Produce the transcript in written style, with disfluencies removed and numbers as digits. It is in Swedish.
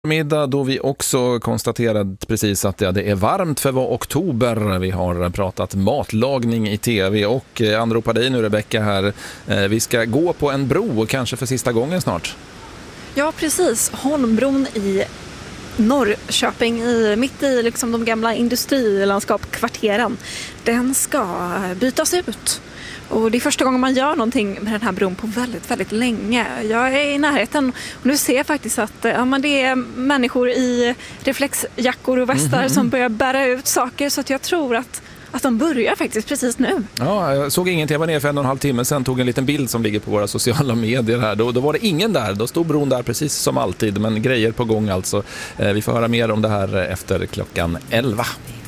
Middag då vi också konstaterat precis att det är varmt för att vara oktober. Vi har pratat matlagning i tv och anropar dig nu, Rebecka, här. Vi ska gå på en bro, kanske för sista gången snart. Ja, precis. Holmbron i Norrköping, mitt i liksom de gamla industrilandskapskvarteren. Den ska bytas ut. Och det är första gången man gör någonting med den här bron på väldigt, väldigt länge. Jag är i närheten och nu ser jag faktiskt att men det är människor i reflexjackor och västar som börjar bära ut saker. Så att jag tror att de börjar faktiskt precis nu. Ja, jag såg ingenting. Jag var nere för 1,5 timme sedan, tog en liten bild som ligger på våra sociala medier här. Då var det ingen där. Då stod bron där precis som alltid, men grejer på gång alltså. Vi får höra mer om det här efter klockan 11.